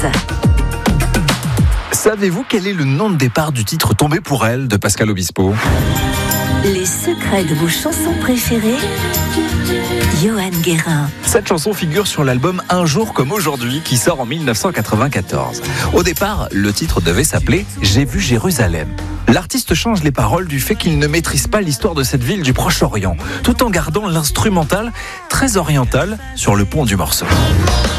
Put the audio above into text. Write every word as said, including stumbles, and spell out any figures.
Savez-vous quel est le nom de départ du titre Tombé pour elle de Pascal Obispo? Les secrets de vos chansons préférées, Johan Guérin. Cette chanson figure sur l'album Un jour comme aujourd'hui qui sort en dix-neuf cent quatre-vingt-quatorze. Au départ, le titre devait s'appeler J'ai vu Jérusalem. L'artiste change les paroles du fait qu'il ne maîtrise pas l'histoire de cette ville du Proche-Orient, tout en gardant l'instrumental très oriental sur le pont du morceau.